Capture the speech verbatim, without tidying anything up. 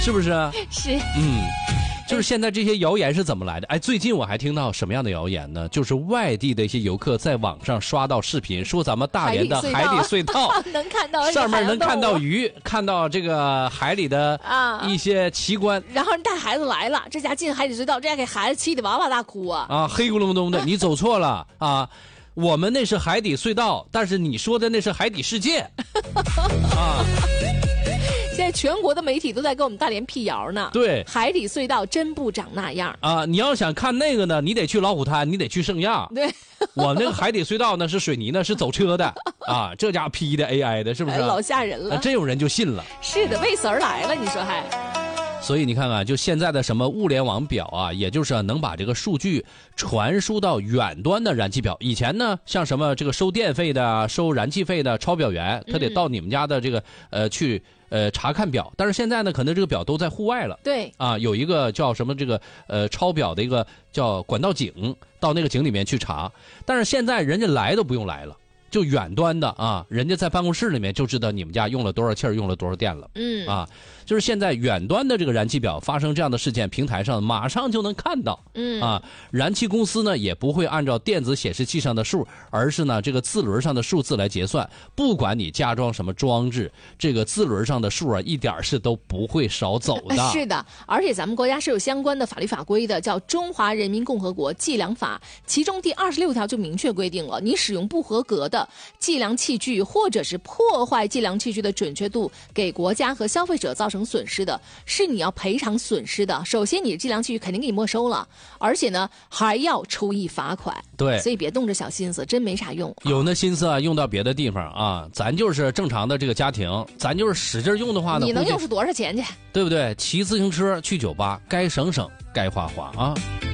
是不是？ 是， 嗯。就是现在这些谣言是怎么来的？哎，最近我还听到什么样的谣言呢？就是外地的一些游客在网上刷到视频，说咱们大连的海底隧道能看到上面能看到鱼，看到这个海里的一些奇观。 啊、然后人带孩子来了，这家进海底隧道，这家给孩子气得哇哇大哭啊！ 啊，黑咕隆咚的，你走错了啊！我们那是海底隧道，但是你说的那是海底世界啊！ 现在全国的媒体都在给我们大连辟谣呢。 对， 海底隧道真不长那样啊！你要想看那个呢，你得去老虎滩，你得去圣亚。 对， 我那个海底隧道呢是水泥呢，是走车的啊，这家 P 的 A I 的，是不是？ 哎、老吓人了、 啊。真有人就信了。 是的，为此而来了，你说还？ 所以你看看，就现在的什么物联网表啊，也就是能把这个数据传输到远端的燃气表。以前呢，像什么这个收电费的、收燃气费的抄表员，他得到你们家的这个呃去呃查看表。但是现在呢，可能这个表都在户外了。 对啊，有一个叫什么这个呃抄表的一个叫管道井，到那个井里面去查。但是现在人家来都不用来了。就远端的啊，人家在办公室里面就知道你们家用了多少气儿，用了多少电了。 嗯啊，就是现在远端的这个燃气表发生这样的事件，平台上马上就能看到。 嗯啊，燃气公司呢也不会按照电子显示器上的数，而是呢这个字轮上的数字来结算。不管你加装什么装置，这个字轮上的数啊，一点是都不会少走的。 是的，而且咱们国家是有相关的法律法规的，叫《中华人民共和国计量法》，其中第二十六条就明确规定了，你使用不合格的计量器具或者是破坏计量器具的准确度，给国家和消费者造成损失的，是你要赔偿损失的。首先，你的计量器具肯定给你没收了，而且呢还要处以罚款。 对， 所以别动这小心思，真没啥用。 有那心思啊，用到别的地方啊。咱就是正常的这个家庭，咱就是使劲用的话呢， 你能用出多少钱去？ 对不对？骑自行车去酒吧，该省省，该花花啊。